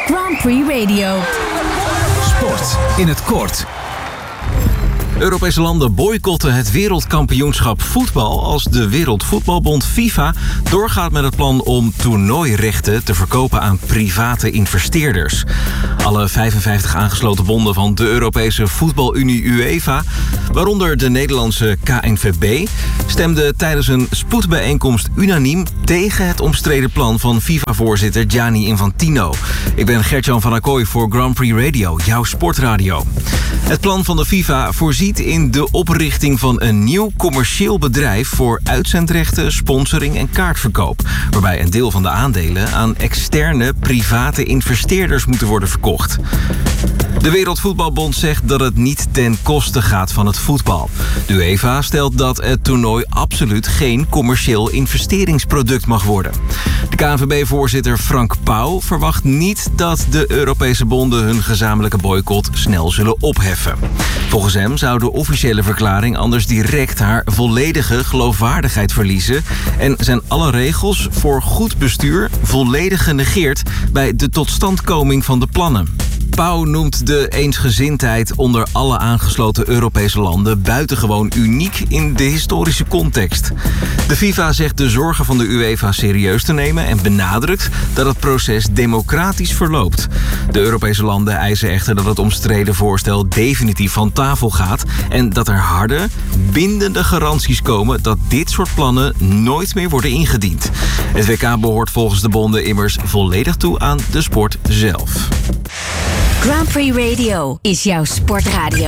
Grand Prix Radio. Sport in het kort. Europese landen boycotten het wereldkampioenschap voetbal als de Wereldvoetbalbond FIFA doorgaat met het plan om toernooirechten te verkopen aan private investeerders. Alle 55 aangesloten bonden van de Europese voetbalunie UEFA, waaronder de Nederlandse KNVB, stemden tijdens een spoedbijeenkomst unaniem tegen het omstreden plan van FIFA-voorzitter Gianni Infantino. Ik ben Gert-Jan van Acquoy voor Grand Prix Radio, jouw sportradio. Het plan van de FIFA voorziet in de oprichting van een nieuw commercieel bedrijf voor uitzendrechten, sponsoring en kaartverkoop, waarbij een deel van de aandelen aan externe private investeerders moeten worden verkocht. De Wereldvoetbalbond zegt dat het niet ten koste gaat van het voetbal. De UEFA stelt dat het toernooi absoluut geen commercieel investeringsproduct mag worden. De KNVB-voorzitter Frank Pauw verwacht niet dat de Europese bonden hun gezamenlijke boycott snel zullen opheffen. Volgens hem zou de officiële verklaring anders direct haar volledige geloofwaardigheid verliezen en zijn alle regels voor goed bestuur volledig genegeerd bij de totstandkoming van de plannen. Pauw noemt de eensgezindheid onder alle aangesloten Europese landen buitengewoon uniek in de historische context. De FIFA zegt de zorgen van de UEFA serieus te nemen en benadrukt dat het proces democratisch verloopt. De Europese landen eisen echter dat het omstreden voorstel definitief van tafel gaat en dat er harde, bindende garanties komen dat dit soort plannen nooit meer worden ingediend. Het WK behoort volgens de bonden immers volledig toe aan de sport zelf. Grand Prix Radio is jouw sportradio.